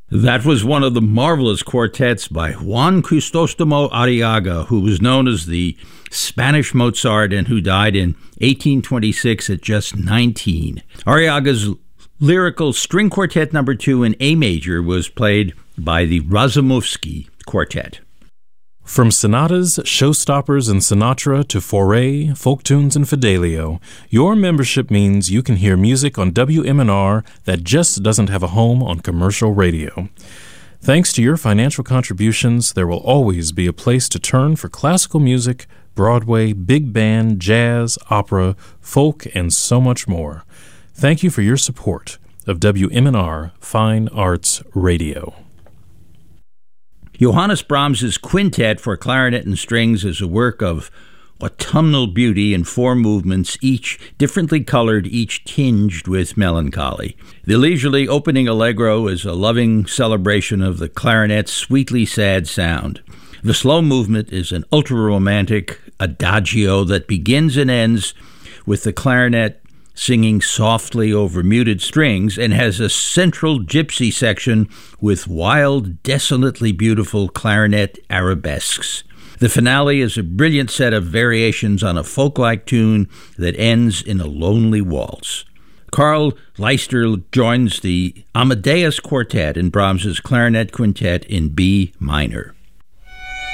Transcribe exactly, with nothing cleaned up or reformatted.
That was one of the marvelous quartets by Juan Crisostomo Arriaga, who was known as the Spanish Mozart and who died in eighteen twenty-six at just nineteen. Arriaga's lyrical string quartet number two in A major was played by the Razumovsky Quartet. From sonatas, showstoppers, and Sinatra to Fauré, folk tunes, and Fidelio, your membership means you can hear music on W M N R that just doesn't have a home on commercial radio. Thanks to your financial contributions, there will always be a place to turn for classical music, Broadway, big band, jazz, opera, folk, and so much more. Thank you for your support of W M N R Fine Arts Radio. Johannes Brahms's Quintet for Clarinet and Strings is a work of autumnal beauty in four movements, each differently colored, each tinged with melancholy. The leisurely opening allegro is a loving celebration of the clarinet's sweetly sad sound. The slow movement is an ultra-romantic adagio that begins and ends with the clarinet singing softly over muted strings, and has a central gypsy section with wild, desolately beautiful clarinet arabesques. The finale is a brilliant set of variations on a folk-like tune that ends in a lonely waltz. Carl Leister joins the Amadeus Quartet in Brahms's Clarinet Quintet in B minor.